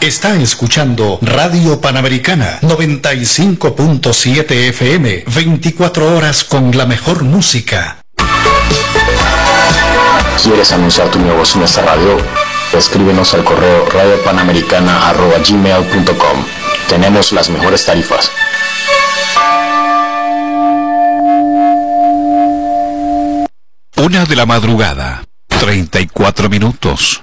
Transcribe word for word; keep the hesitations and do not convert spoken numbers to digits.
Está escuchando Radio Panamericana noventa y cinco punto siete F M, veinticuatro horas con la mejor música. ¿Quieres anunciar tu negocio en esta radio? Escríbenos al correo radiopanamericana arroba gmail punto com. Tenemos las mejores tarifas. Una de la madrugada, treinta y cuatro minutos.